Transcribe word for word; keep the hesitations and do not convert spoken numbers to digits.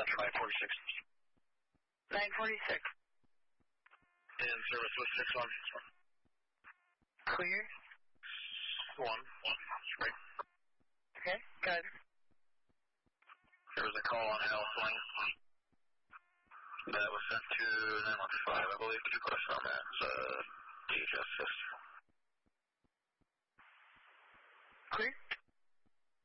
Center nine forty-six. nine forty-six. In service with six one. Clear. One. One. Right. Okay, good. There was a call on L swing. That was sent to nine one five, I believe. Two questions on that. It's uh, D H S system. Clear.